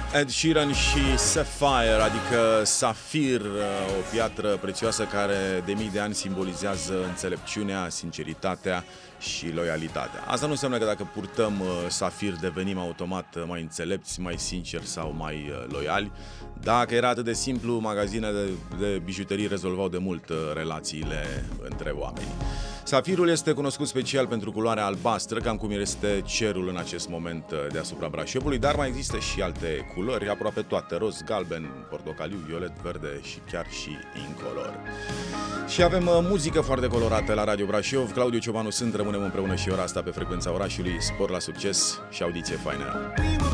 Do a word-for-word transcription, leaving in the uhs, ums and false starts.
Ed Sheeran și Sapphire, adică safir, o piatră prețioasă care de mii de ani simbolizează înțelepciunea, sinceritatea și loialitatea. Asta nu înseamnă că dacă purtăm safir devenim automat mai înțelepți, mai sinceri sau mai loiali. Dacă era atât de simplu, magazinele de, de bijuterii rezolvau de mult relațiile între oameni. Safirul este cunoscut special pentru culoarea albastră, cam cum este cerul în acest moment deasupra Brașovului, dar mai există și alte culori, aproape toate, roz, galben, portocaliu, violet, verde și chiar și incolor. Și avem muzică foarte colorată la Radio Brașov. Claudiu Ciobanu sunt, rămânem împreună și ora asta pe frecvența orașului. Spor la succes și audiție faină!